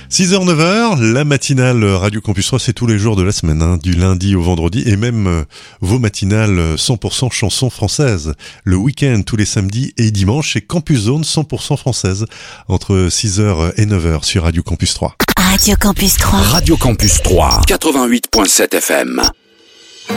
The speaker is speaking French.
6h-9h, la matinale Radio Campus 3, c'est tous les jours de la semaine, du lundi au vendredi, et même vos matinales 100% chansons françaises. Le week-end, tous les samedis et dimanches, c'est Campus Zone 100% française, entre 6h et 9h sur Radio Campus 3. Radio Campus 3. Radio Campus 3, 88.7 FM.